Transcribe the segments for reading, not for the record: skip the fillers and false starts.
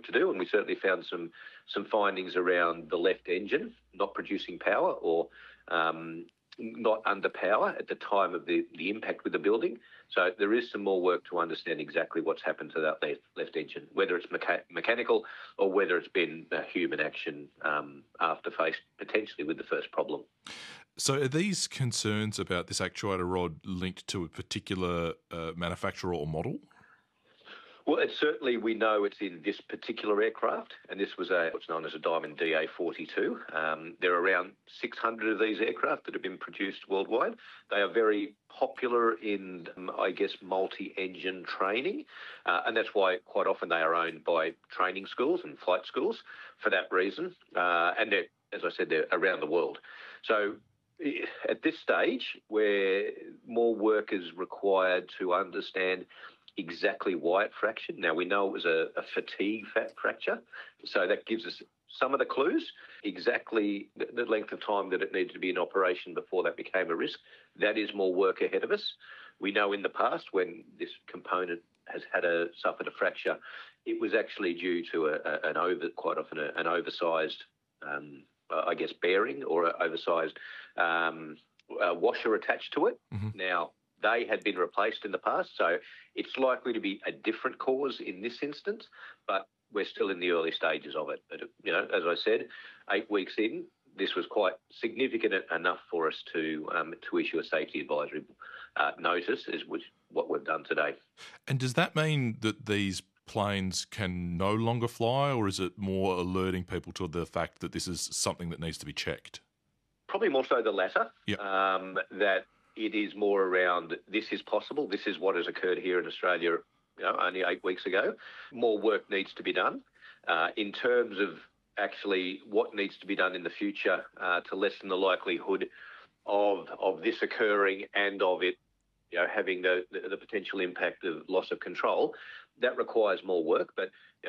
work to do, and we certainly found some findings around the left engine not producing power or not under power at the time of the impact with the building. So there is some more work to understand exactly what's happened to that left engine, whether it's mechanical or whether it's been human action after faced potentially with the first problem. So are these concerns about this actuator rod linked to a particular manufacturer or model? Well, we know it's in this particular aircraft, and this was what's known as a Diamond DA42. There are around 600 of these aircraft that have been produced worldwide. They are very popular in, multi-engine training, and that's why quite often they are owned by training schools and flight schools for that reason. And they're, as I said, they're around the world. So at this stage, where more work is required to understand exactly why it fractured. Now, we know it was a fatigue fracture, so that gives us some of the clues. Exactly the length of time that it needed to be in operation before that became a risk, that is more work ahead of us. We know in the past when this component has suffered a fracture, it was actually due to an oversized, bearing or an oversized washer attached to it. Mm-hmm. Now, they had been replaced in the past, so it's likely to be a different cause in this instance, but we're still in the early stages of it. But, as I said, 8 weeks in, this was quite significant enough for us to issue a safety advisory notice, which what we've done today. And does that mean that these planes can no longer fly, or is it more alerting people to the fact that this is something that needs to be checked? Probably more so the latter, yep. That it is more around this is possible, this is what has occurred here in Australia only 8 weeks ago. More work needs to be done in terms of actually what needs to be done in the future to lessen the likelihood of this occurring and of it having the potential impact of loss of control. That requires more work, but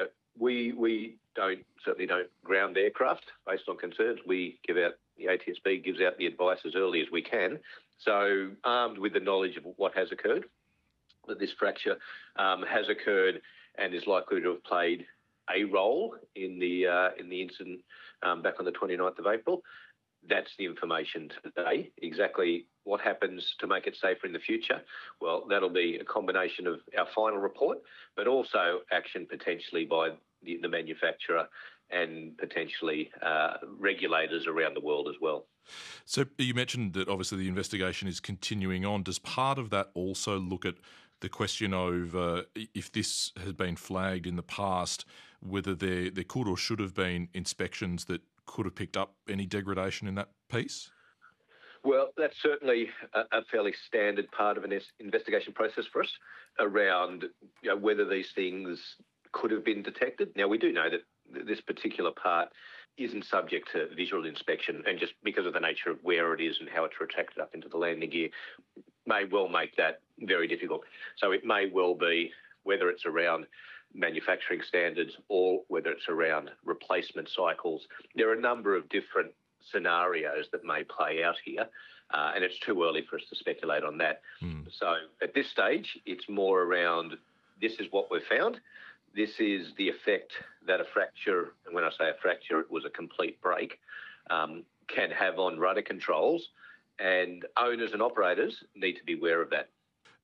we certainly don't ground aircraft based on concerns. The ATSB gives out the advice as early as we can. So armed with the knowledge of what has occurred, that this fracture has occurred and is likely to have played a role in the incident back on the 29th of April, that's the information today. Exactly what happens to make it safer in the future, well, that'll be a combination of our final report, but also action potentially by the manufacturer and potentially regulators around the world as well. So you mentioned that obviously the investigation is continuing on. Does part of that also look at the question of if this has been flagged in the past, whether there could or should have been inspections that could have picked up any degradation in that piece? Well, that's certainly a fairly standard part of an investigation process for us around whether these things could have been detected. Now, we do know that this particular part isn't subject to visual inspection, and just because of the nature of where it is and how it's retracted up into the landing gear may well make that very difficult. So it may well be, whether it's around manufacturing standards or whether it's around replacement cycles, there are a number of different scenarios that may play out here, and it's too early for us to speculate on that. So at this stage, it's more around this is what we've found. This is the effect that a fracture, and when I say a fracture, it was a complete break, can have on rudder controls, and owners and operators need to be aware of that.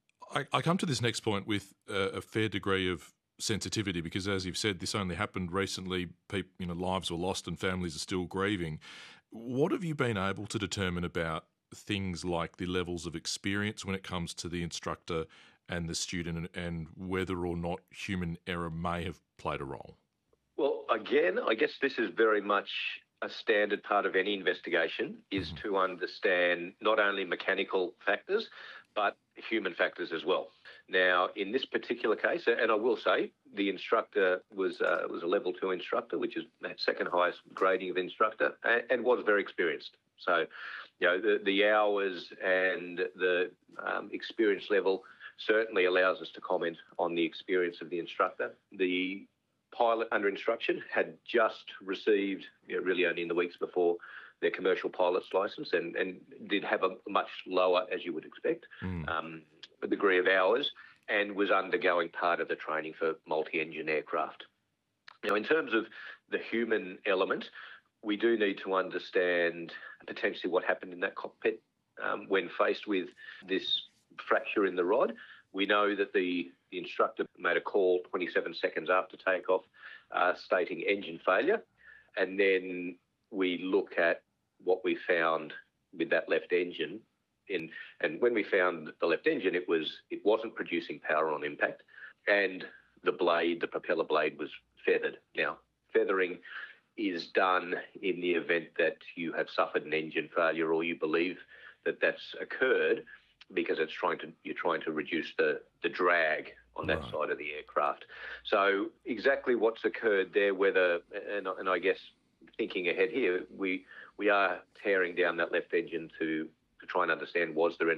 I come to this next point with a fair degree of sensitivity because, as you've said, this only happened recently. Lives were lost and families are still grieving. What have you been able to determine about things like the levels of experience when it comes to the instructor and the student, and whether or not human error may have played a role? Well, again, I guess this is very much a standard part of any investigation, is to understand not only mechanical factors, but human factors as well. Now, in this particular case, and I will say, the instructor was a level 2 instructor, which is the second highest grading of instructor, and was very experienced. So, the hours and the experience level certainly allows us to comment on the experience of the instructor. The pilot under instruction had just received, really only in the weeks before, their commercial pilot's licence and did have a much lower, as you would expect, a degree of hours, and was undergoing part of the training for multi-engine aircraft. Now, in terms of the human element, we do need to understand potentially what happened in that cockpit when faced with this fracture in the rod. We know that the instructor made a call 27 seconds after takeoff stating engine failure. And then we look at what we found with that left engine. And when we found the left engine, it wasn't producing power on impact. And the propeller blade was feathered. Now, feathering is done in the event that you have suffered an engine failure or you believe that that's occurred because you're trying to reduce the drag on that side of the aircraft. So exactly what's occurred there, and I guess thinking ahead here, we are tearing down that left engine to try and understand was there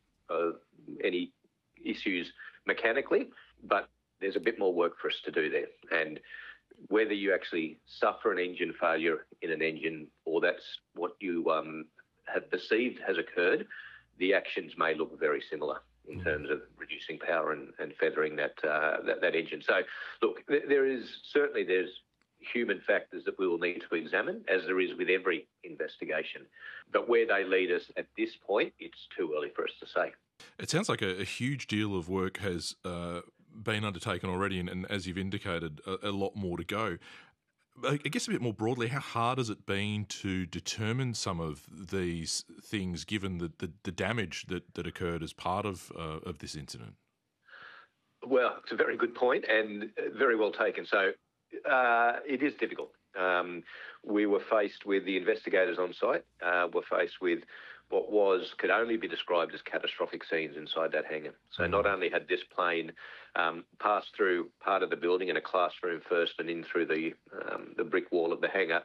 any issues mechanically, but there's a bit more work for us to do there. And whether you actually suffer an engine failure in an engine or that's what you have perceived has occurred, the actions may look very similar in terms of reducing power and feathering that engine. So, look, there's human factors that we will need to examine, as there is with every investigation. But where they lead us at this point, it's too early for us to say. It sounds like a huge deal of work has been undertaken already, and as you've indicated, a lot more to go. I guess a bit more broadly, how hard has it been to determine some of these things, given the damage that occurred as part of this incident? Well, it's a very good point and very well taken. So it is difficult. We were faced with the investigators on site, were faced with what could only be described as catastrophic scenes inside that hangar. So not only had this plane passed through part of the building in a classroom first and in through the brick wall of the hangar,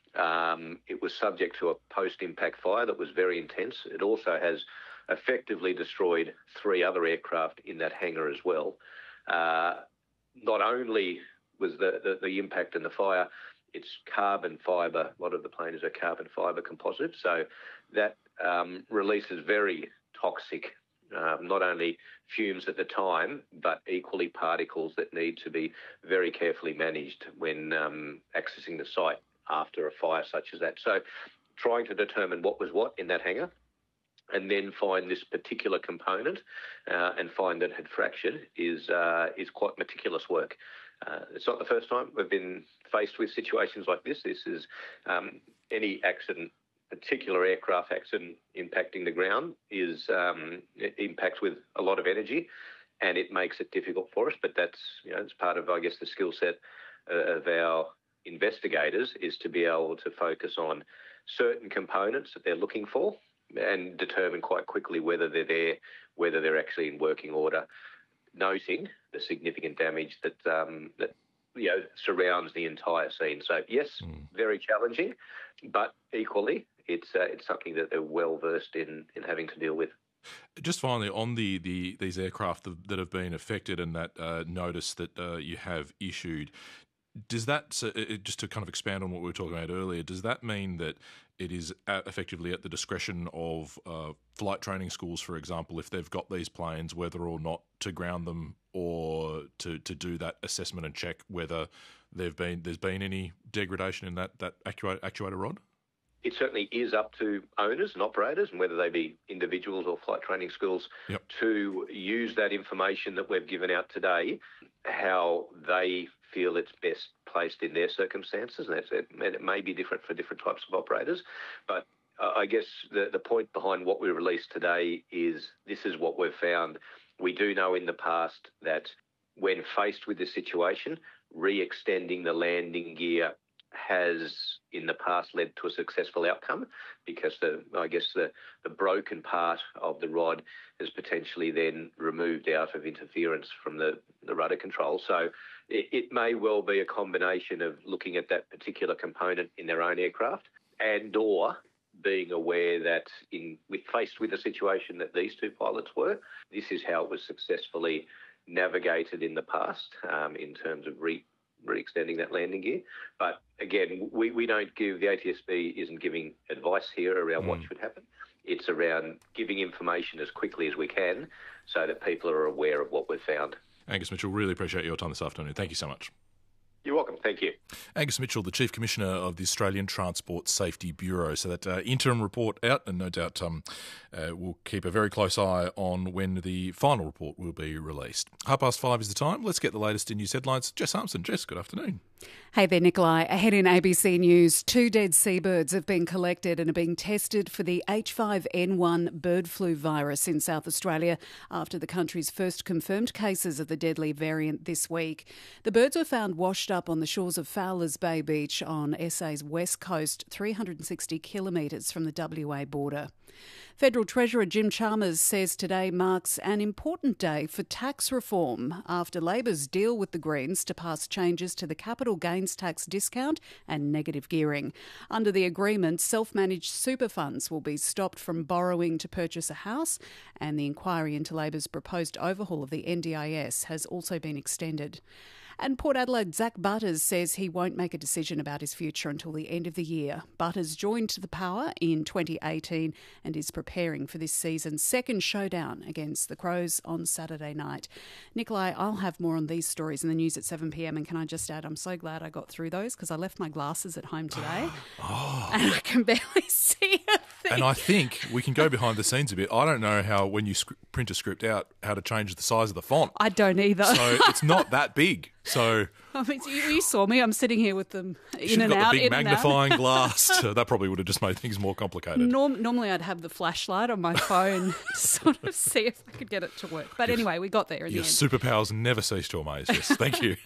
it was subject to a post-impact fire that was very intense. It also has effectively destroyed 3 other aircraft in that hangar as well. Not only was the impact and the fire, it's carbon fibre. A lot of the plane is a carbon fibre composite. So that releases very toxic, not only fumes at the time, but equally particles that need to be very carefully managed when accessing the site after a fire such as that. So trying to determine what was what in that hangar and then find this particular component and find that it had fractured is quite meticulous work. It's not the first time we've been faced with situations like this. This is any accident, particular aircraft accident impacting the ground it impacts with a lot of energy, and it makes it difficult for us. But that's it's part of, I guess, the skill set of our investigators is to be able to focus on certain components that they're looking for and determine quite quickly whether they're there, whether they're actually in working order, noting the significant damage that surrounds the entire scene. So yes, very challenging, but equally it's something that they're well versed in having to deal with. Just finally, on these aircraft that have been affected and that notice that you have issued, does that, just to kind of expand on what we were talking about earlier, does that mean that it is effectively at the discretion of flight training schools, for example, if they've got these planes, whether or not to ground them or to do that assessment and check whether there's been any degradation in that actuator rod? It certainly is up to owners and operators, and whether they be individuals or flight training schools, to use that information that we've given out today, how they feel it's best placed in their circumstances, and it may be different for different types of operators. But I guess the point behind what we released today is this is what we've found. We do know in the past that when faced with this situation, re-extending the landing gear has in the past led to a successful outcome, because the broken part of the rod is potentially then removed out of interference from the rudder control. So it may well be a combination of looking at that particular component in their own aircraft and or being aware that faced with the situation that these 2 pilots were, this is how it was successfully navigated in the past in terms of re-extending that landing gear. But again, we don't give, the ATSB isn't giving advice here around what should happen. It's around giving information as quickly as we can so that people are aware of what we've found. Angus Mitchell, really appreciate your time this afternoon. Thank you so much. You're welcome. Thank you. Angus Mitchell, the Chief Commissioner of the Australian Transport Safety Bureau. So that interim report out, and no doubt we'll keep a very close eye on when the final report will be released. 5:30 is the time. Let's get the latest in news headlines. Jess Harmson. Jess, good afternoon. Hey there, Nikolai. Ahead in ABC News, 2 dead seabirds have been collected and are being tested for the H5N1 bird flu virus in South Australia after the country's first confirmed cases of the deadly variant this week. The birds were found washed up on the shores of Fowlers Bay Beach on SA's west coast, 360 kilometres from the WA border. Federal Treasurer Jim Chalmers says today marks an important day for tax reform after Labor's deal with the Greens to pass changes to the capital gains tax discount and negative gearing. Under the agreement, self-managed super funds will be stopped from borrowing to purchase a house, and the inquiry into Labor's proposed overhaul of the NDIS has also been extended. And Port Adelaide's Zach Butters says he won't make a decision about his future until the end of the year. Butters joined the Power in 2018 and is preparing for this season's second showdown against the Crows on Saturday night. Nikolai, I'll have more on these stories in the news at 7 p.m. And can I just add, I'm so glad I got through those because I left my glasses at home today and I can barely see a thing. And I think we can go behind the scenes a bit. I don't know how, when you print a script out, how to change the size of the font. I don't either. So it's not that big. So I mean, you saw me. I'm sitting here with them in and got out. the big magnifying glass. That probably would have just made things more complicated. Normally, I'd have the flashlight on my phone to sort of see if I could get it to work. But anyway, we got there in the end. Your superpowers never cease to amaze. Yes, thank you.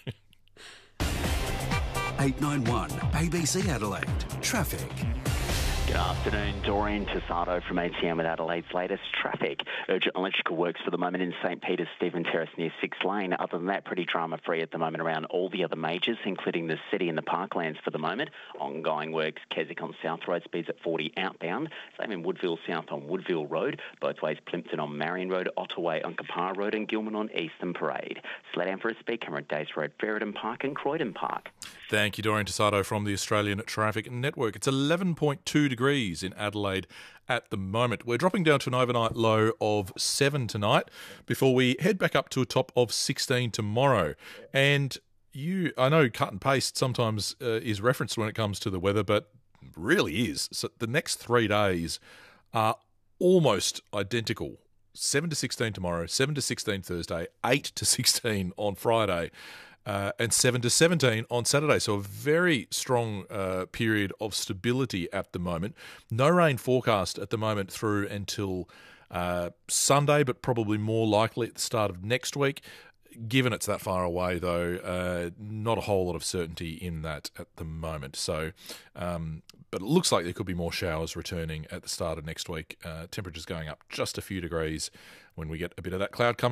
891 ABC Adelaide. Traffic. Good afternoon, Doreen Tassado from ATM with Adelaide's latest traffic. Urgent electrical works for the moment in St Peter's Stephen Terrace near 6 Lane. Other than that, pretty drama-free at the moment around all the other majors, including the city and the parklands for the moment. Ongoing works, Keswick on South Road, speeds at 40 outbound. Same in Woodville South on Woodville Road. Both ways, Plympton on Marion Road, Ottaway on Kapar Road and Gilman on Eastern Parade. Slow down for a speed camera at Days Road, Ferryden Park and Croydon Park. Thank you, Doreen Tassado from the Australian Traffic Network. It's 11.2 degrees in Adelaide at the moment. We're dropping down to an overnight low of 7 tonight before we head back up to a top of 16 tomorrow. And I know cut and paste sometimes is referenced when it comes to the weather, but really is. So the next 3 days are almost identical. 7 to 16 tomorrow, 7 to 16 Thursday, 8 to 16 on Friday. And 7 to 17 on Saturday. So a very strong period of stability at the moment. No rain forecast at the moment through until Sunday, but probably more likely at the start of next week. Given it's that far away, though, not a whole lot of certainty in that at the moment. So, but it looks like there could be more showers returning at the start of next week. Temperatures going up just a few degrees when we get a bit of that cloud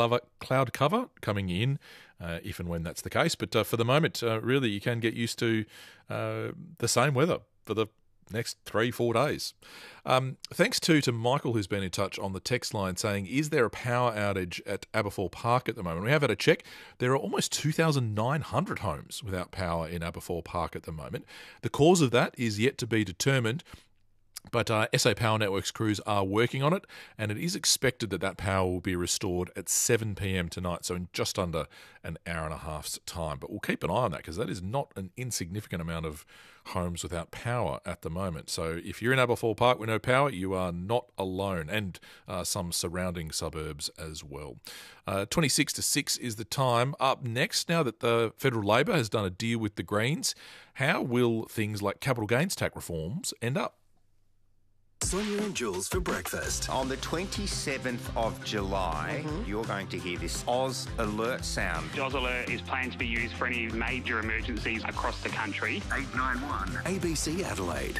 cover coming in, if and when that's the case. But for the moment, really, you can get used to the same weather for the next 3-4 days. Thanks to Michael, who's been in touch on the text line saying, is there a power outage at Aberfoyle Park at the moment? We have had a check. There are almost 2,900 homes without power in Aberfoyle Park at the moment. The cause of that is yet to be determined. But SA Power Networks crews are working on it, and it is expected that power will be restored at 7 p.m. tonight, so in just under an hour and a half's time. But we'll keep an eye on that because that is not an insignificant amount of homes without power at the moment. So if you're in Aberfoyle Park with no power, you are not alone, and some surrounding suburbs as well. 26 to 6 is the time. Up next, now that the Federal Labor has done a deal with the Greens, how will things like capital gains tax reforms end up? Sonia and Jules for breakfast. On the 27th of July, you're going to hear this Oz Alert sound. Oz Alert is planned to be used for any major emergencies across the country. 891 ABC Adelaide.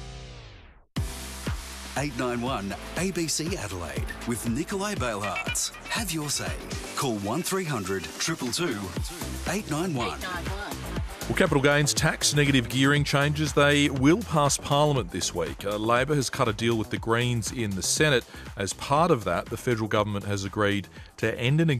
891 ABC Adelaide with Nikolai Bailhartz. Have your say. Call 1300 222 891. Well, capital gains tax, negative gearing changes, they will pass Parliament this week. Labor has cut a deal with the Greens in the Senate. As part of that, the federal government has agreed to end an